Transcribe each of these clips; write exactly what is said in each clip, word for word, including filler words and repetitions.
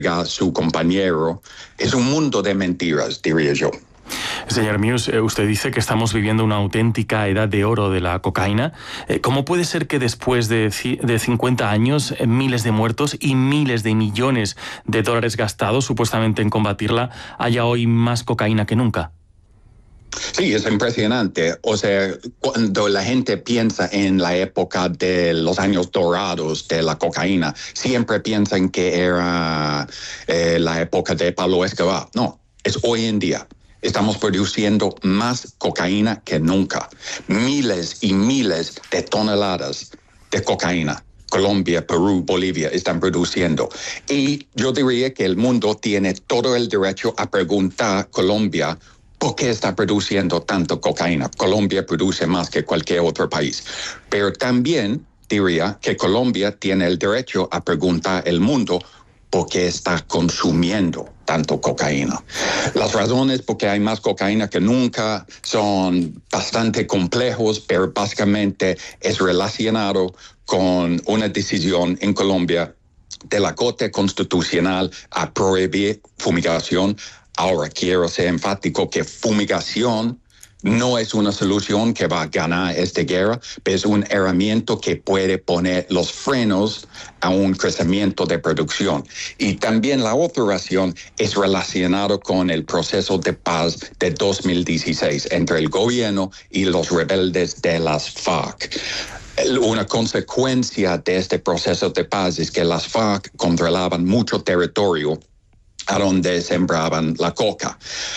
su compañero. Es un mundo de mentiras, diría yo. Señor Muse, usted dice que estamos viviendo una auténtica edad de oro de la cocaína. ¿Cómo puede ser que después de cincuenta años, miles de muertos y miles de millones de dólares gastados supuestamente en combatirla, haya hoy más cocaína que nunca? Sí, es impresionante. O sea, cuando la gente piensa en la época de los años dorados de la cocaína, siempre piensan que era eh, la época de Pablo Escobar. No, es hoy en día. Estamos produciendo más cocaína que nunca. Miles y miles de toneladas de cocaína. Colombia, Perú, Bolivia están produciendo. Y yo diría que el mundo tiene todo el derecho a preguntar a Colombia por qué está produciendo tanto cocaína. Colombia produce más que cualquier otro país. Pero también diría que Colombia tiene el derecho a preguntar al mundo por qué está consumiendo tanto cocaína. Las razones por qué hay más cocaína que nunca son bastante complejos, pero básicamente es relacionado con una decisión en Colombia de la Corte Constitucional a prohibir fumigación. Ahora quiero ser enfático que fumigación no es una solución que va a ganar esta guerra, pero es una herramienta que puede poner los frenos a un crecimiento de producción. Y también la otra razón es relacionada con el proceso de paz de dos mil dieciséis entre el gobierno y los rebeldes de las FARC. Una consecuencia de este proceso de paz es que las FARC controlaban mucho territorio a donde sembraban la coca.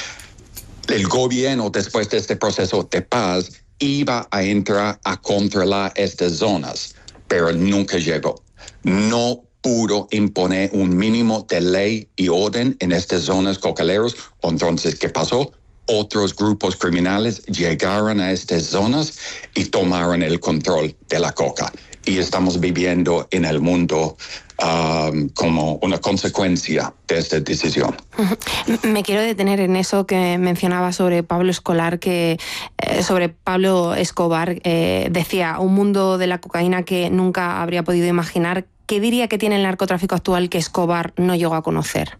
El gobierno, después de este proceso de paz, iba a entrar a controlar estas zonas, pero nunca llegó. No pudo imponer un mínimo de ley y orden en estas zonas cocaleras. Entonces, ¿qué pasó? Otros grupos criminales llegaron a estas zonas y tomaron el control de la coca. Y estamos viviendo en el mundo um, como una consecuencia de esta decisión. Me quiero detener en eso que mencionaba sobre Pablo Escolar, que eh, sobre Pablo Escobar eh, decía un mundo de la cocaína que nunca habría podido imaginar. ¿Qué diría que tiene el narcotráfico actual que Escobar no llegó a conocer?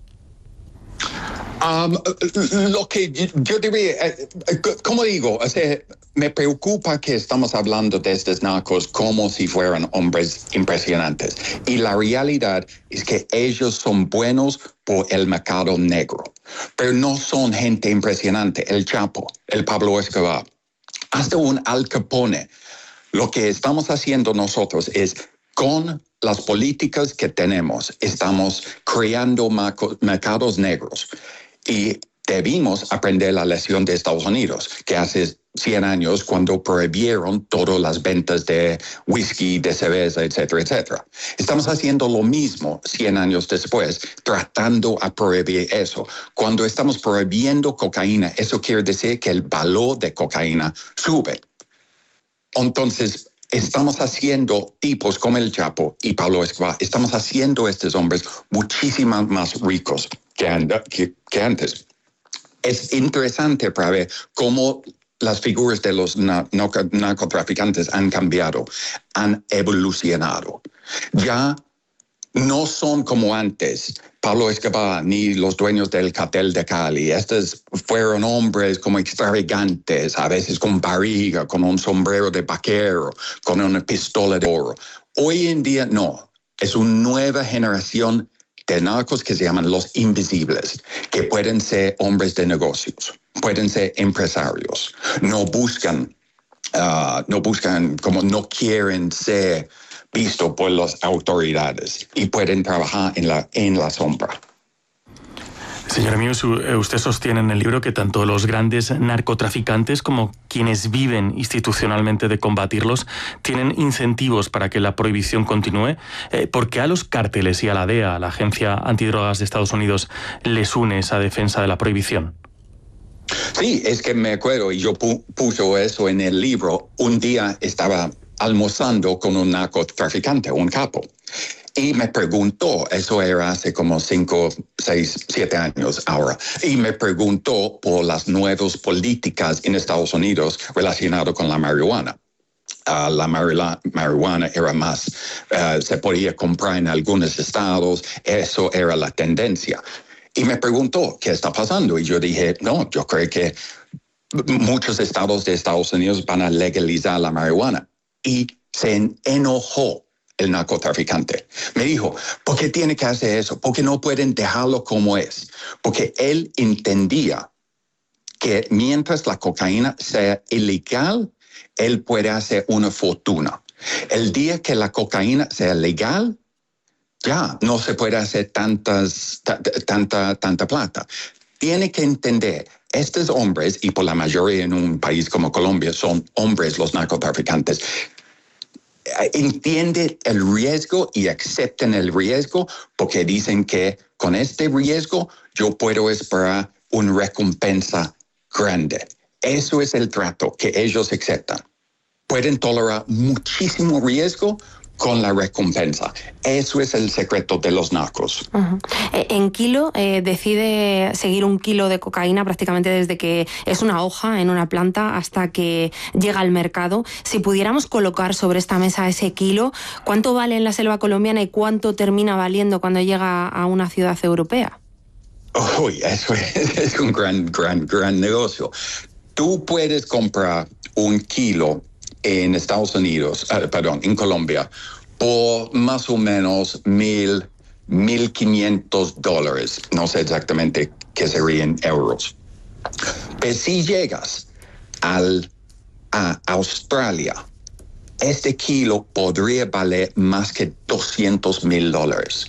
Um, lo que yo diría, como digo, o sea, me preocupa que estamos hablando de estos narcos como si fueran hombres impresionantes. Y la realidad es que ellos son buenos por el mercado negro, pero no son gente impresionante. El Chapo, el Pablo Escobar, hasta un Al Capone. Lo que estamos haciendo nosotros es, con las políticas que tenemos, estamos creando mercados negros. Y debimos aprender la lección de Estados Unidos, que hace cien años, cuando prohibieron todas las ventas de whisky, de cerveza, etcétera, etcétera. Estamos haciendo lo mismo cien años después, tratando a prohibir eso. Cuando estamos prohibiendo cocaína, eso quiere decir que el valor de cocaína sube. Entonces, estamos haciendo tipos como el Chapo y Pablo Escobar, estamos haciendo a estos hombres muchísimo más ricos que, and- que, que antes. Es interesante para ver cómo las figuras de los na- narcotraficantes han cambiado, han evolucionado. Ya no son como antes. Pablo Escobar ni los dueños del cartel de Cali. Estos fueron hombres como extravagantes, a veces con barriga, con un sombrero de vaquero, con una pistola de oro. Hoy en día no. Es una nueva generación de narcos que se llaman los invisibles, que pueden ser hombres de negocios, pueden ser empresarios. No buscan, uh, no buscan, como no quieren ser visto por las autoridades y pueden trabajar en la, en la sombra. Señor Muse, usted sostiene en el libro que tanto los grandes narcotraficantes como quienes viven institucionalmente de combatirlos tienen incentivos para que la prohibición continúe. Eh, ¿Por qué a los cárteles y a la D E A, la Agencia Antidrogas de Estados Unidos, les une esa defensa de la prohibición? Sí, es que me acuerdo, y yo pu- puso eso en el libro. Un día estaba almorzando con un narcotraficante, un capo, y me preguntó, eso era hace como cinco, seis, siete años ahora, y me preguntó por las nuevas políticas en Estados Unidos relacionadas con la marihuana. Uh, la marila, marihuana era más, uh, se podía comprar en algunos estados, eso era la tendencia. Y me preguntó, ¿qué está pasando? Y yo dije, no, yo creo que muchos estados de Estados Unidos van a legalizar la marihuana. Y se enojó el narcotraficante. Me dijo, ¿por qué tiene que hacer eso? ¿Por qué no pueden dejarlo como es? Porque él entendía que mientras la cocaína sea ilegal, él puede hacer una fortuna. El día que la cocaína sea legal, ya no se puede hacer tantas, tanta, tanta plata. Tiene que entender, estos hombres, y por la mayoría en un país como Colombia, son hombres los narcotraficantes, entienden el riesgo y aceptan el riesgo porque dicen que con este riesgo yo puedo esperar una recompensa grande. Eso es el trato que ellos aceptan. Pueden tolerar muchísimo riesgo con la recompensa. Eso es el secreto de los narcos. Uh-huh. En Kilo eh, decide seguir un kilo de cocaína prácticamente desde que es una hoja en una planta hasta que llega al mercado. Si pudiéramos colocar sobre esta mesa ese kilo, ¿cuánto vale en la selva colombiana y cuánto termina valiendo cuando llega a una ciudad europea? Uy, eso es, es un gran, gran, gran negocio. Tú puedes comprar un kilo en Estados Unidos, uh, perdón, en Colombia, por más o menos mil, mil quinientos dólares. No sé exactamente qué serían euros. Pero si llegas al, a Australia, este kilo podría valer más que doscientos mil dólares.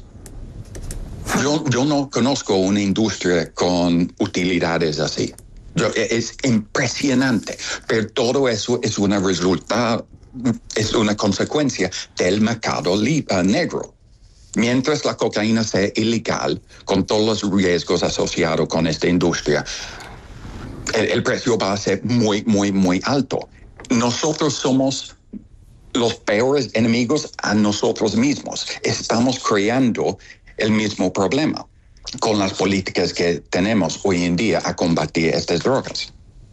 Yo, yo no conozco una industria con utilidades así. Yo, es impresionante, pero todo eso es una resultado, es una consecuencia del mercado li, uh, negro. Mientras la cocaína sea ilegal, con todos los riesgos asociados con esta industria, el, el precio va a ser muy, muy, muy alto. Nosotros somos los peores enemigos a nosotros mismos. Estamos creando el mismo problema con las políticas que tenemos hoy en día a combatir estas drogas.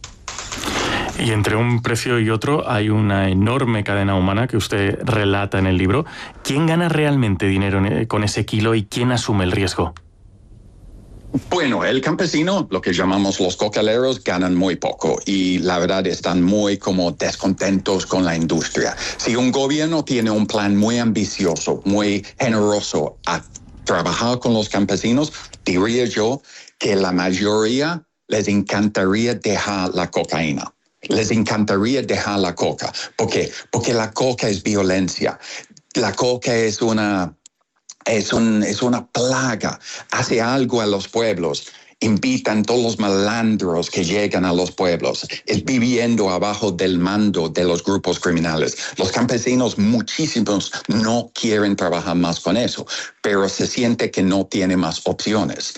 Y entre un precio y otro hay una enorme cadena humana que usted relata en el libro. ¿Quién gana realmente dinero con ese kilo y quién asume el riesgo? Bueno, el campesino, lo que llamamos los cocaleros, ganan muy poco y la verdad están muy como descontentos con la industria. Si un gobierno tiene un plan muy ambicioso, muy generoso a trabajar con los campesinos, diría yo que la mayoría les encantaría dejar la cocaína. Les encantaría dejar la coca. ¿Por qué? Porque la coca es violencia. La coca es una, es un, es una plaga. Hace algo a los pueblos. Invitan todos los malandros que llegan a los pueblos, es viviendo abajo del mando de los grupos criminales. Los campesinos, muchísimos, no quieren trabajar más con eso, pero se siente que no tiene más opciones.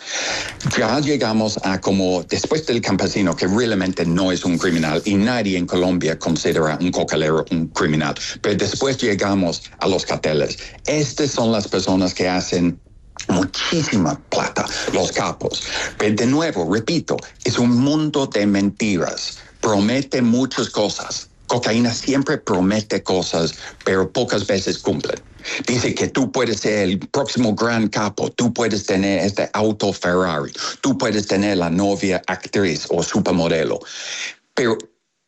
Ya llegamos a como, después del campesino, que realmente no es un criminal, y nadie en Colombia considera un cocalero un criminal, pero después llegamos a los carteles. Estas son las personas que hacen muchísima plata, los capos. Pero de nuevo, repito, es un mundo de mentiras. Promete muchas cosas. Cocaína siempre promete cosas, pero pocas veces cumplen. Dice que tú puedes ser el próximo gran capo, tú puedes tener este auto Ferrari, tú puedes tener la novia actriz o supermodelo, pero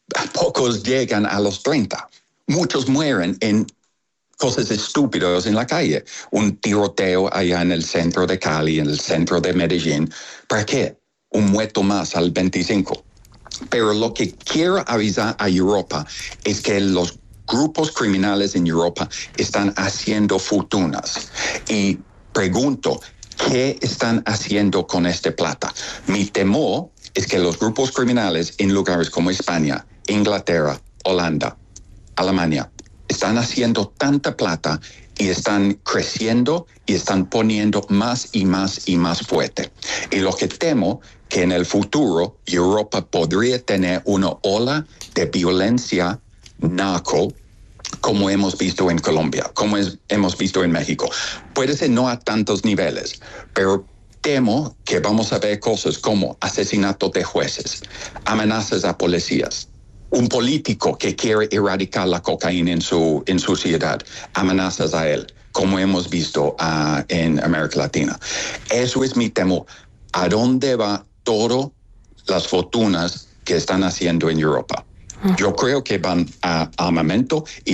pocos llegan a los treinta. Muchos mueren en cosas estúpidas en la calle. Un tiroteo allá en el centro de Cali, en el centro de Medellín. ¿Para qué? Un muerto más al veinticinco. Pero lo que quiero avisar a Europa es que los grupos criminales en Europa están haciendo fortunas. Y pregunto, ¿qué están haciendo con esta plata? Mi temor es que los grupos criminales en lugares como España, Inglaterra, Holanda, Alemania, están haciendo tanta plata y están creciendo y están poniendo más y más y más fuerte. Y lo que temo que en el futuro Europa podría tener una ola de violencia narco como hemos visto en Colombia, como es, hemos visto en México. Puede ser no a tantos niveles, pero temo que vamos a ver cosas como asesinatos de jueces, amenazas a policías, un político que quiere erradicar la cocaína en su, en su ciudad, amenazas a él, como hemos visto uh, en América Latina. Eso es mi temor. ¿A dónde va todas las fortunas que están haciendo en Europa? Yo creo que van a armamento y